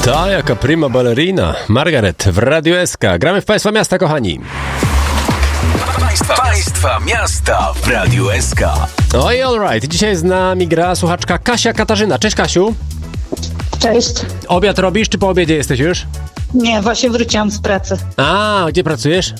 Ta, jaka prima ballerina. Margaret w Radiu SK. Gramy w Państwa Miasta, kochani. Państwa Miasta w Radiu SK. Oj, alright. Dzisiaj z nami gra słuchaczka Kasia Katarzyna. Cześć, Kasiu. Cześć. Obiad robisz, czy po obiedzie jesteś już? Nie, właśnie wróciłam z pracy. A, gdzie pracujesz?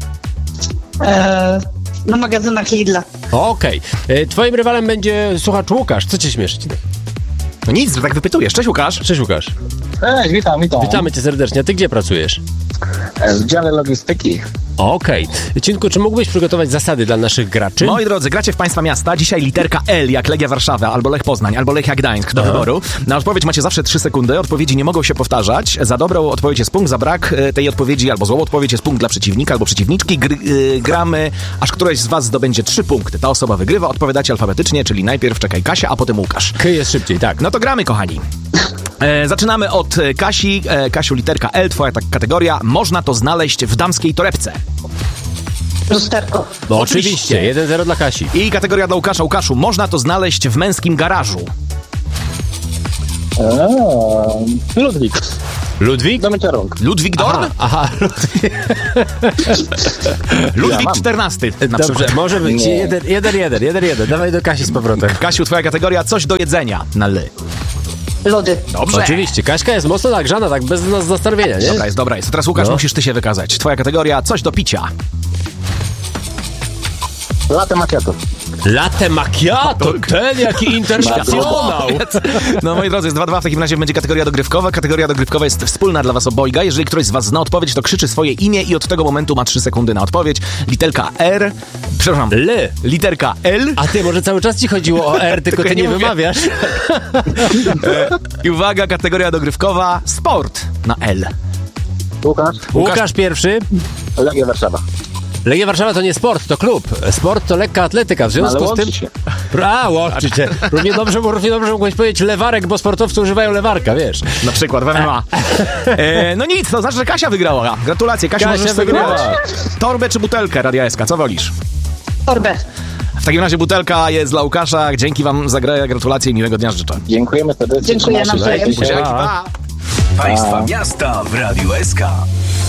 Na magazynach Lidla. Okej. Twoim rywalem będzie słuchacz Łukasz. Co cię śmieszy? No nic, że tak wypytujesz. Cześć, Łukasz. Cześć, Łukasz. Cześć, witam. Witamy cię serdecznie. A ty gdzie pracujesz? W dziale logistyki. Okej. Cinku, czy mógłbyś przygotować zasady dla naszych graczy? Moi drodzy, gracie w Państwa Miasta. Dzisiaj literka L jak Legia Warszawa, albo Lech Poznań, albo Lechia Gdańsk do wyboru. Na odpowiedź macie zawsze 3 sekundy. Odpowiedzi nie mogą się powtarzać. Za dobrą odpowiedź jest punkt, za brak tej odpowiedzi albo złą odpowiedź jest punkt dla przeciwnika albo przeciwniczki. Gramy, aż któraś z was zdobędzie 3 punkty. Ta osoba wygrywa. Odpowiadacie alfabetycznie, czyli najpierw czekaj Kasia, a potem Łukasz. Jest szybciej, tak. No to gramy, kochani. Zaczynamy od Kasi. Kasiu, literka L, twoja kategoria. Można to znaleźć w damskiej torebce. Lusterko. No oczywiście. 1-0 dla Kasi. I kategoria dla Łukasza. Łukaszu, można to znaleźć w męskim garażu. Ludwik. Ludwik? Do mycia rąk. Ludwik Dorn? Aha. Ludwik XIV. Na Dobrze, przykład. może być 1-1. Dawaj do Kasi z powrotem. Kasiu, twoja kategoria coś do jedzenia. Na L. Lody. Dobrze. Oczywiście. Kaśka jest mocno nagrzana, tak bez nas zastanowienia, nie? Dobra jest. Teraz Łukasz, No. musisz ty się wykazać. Twoja kategoria coś do picia. Latte macchiato. Latte macchiato, ten jaki internacjonał. No moi drodzy, jest 2-2, w takim razie będzie kategoria dogrywkowa. Kategoria dogrywkowa jest wspólna dla was obojga. Jeżeli ktoś z was zna odpowiedź, to krzyczy swoje imię i od tego momentu ma 3 sekundy na odpowiedź. Literka R, przepraszam, L. Literka L. A ty, może cały czas ci chodziło o R, tylko ty ja nie nie mówię. wymawiasz. I uwaga, kategoria dogrywkowa, sport na L. Łukasz pierwszy. Legia Warszawa. Legia Warszawa to nie sport, to klub. Sport to lekka atletyka, w związku Ale z tym... łączy się. Łączy się. Równie dobrze mogłeś powiedzieć lewarek, bo sportowcy używają lewarka, wiesz. Na przykład w MMA. No nic, to znaczy, że Kasia wygrała. Gratulacje, Kasia, Kasia możesz sobie wygrała. wybrać torbę czy butelkę Radia SK, co wolisz? Torbę. W takim razie butelka jest dla Łukasza. Dzięki wam za grę, gratulacje i miłego dnia życzę. Dziękujemy serdecznie. Dziękuję nawzajem. Buziaki, pa. Państwa Miasta w Radiu SK.